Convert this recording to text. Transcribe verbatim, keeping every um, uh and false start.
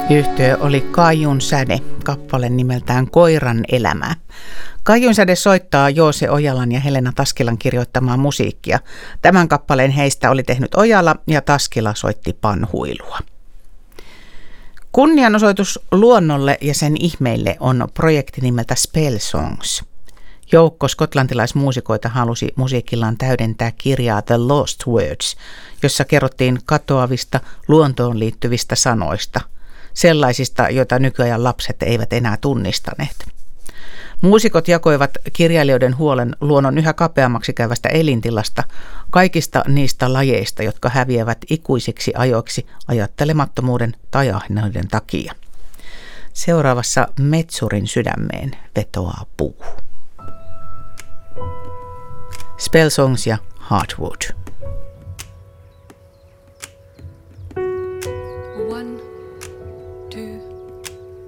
Yhtye oli Kaijun säde, kappale nimeltään Koiran elämä. Kaijun säde soittaa Joose Ojalan ja Helena Taskilan kirjoittamaa musiikkia. Tämän kappaleen heistä oli tehnyt Ojala ja Taskila soitti panhuilua. Kunnianosoitus luonnolle ja sen ihmeille on projekti nimeltä Spell Songs. Joukko skotlantilaismuusikoita halusi musiikillaan täydentää kirjaa The Lost Words, jossa kerrottiin katoavista luontoon liittyvistä sanoista, sellaisista, joita nykyajan lapset eivät enää tunnistaneet. Muusikot jakoivat kirjailijoiden huolen luonnon yhä kapeammaksi käyvästä elintilasta, kaikista niistä lajeista, jotka häviävät ikuisiksi ajoiksi ajattelemattomuuden tai ahneuden takia. Seuraavassa metsurin sydämeen vetoaa puu. Spell Songs ja Heartwood.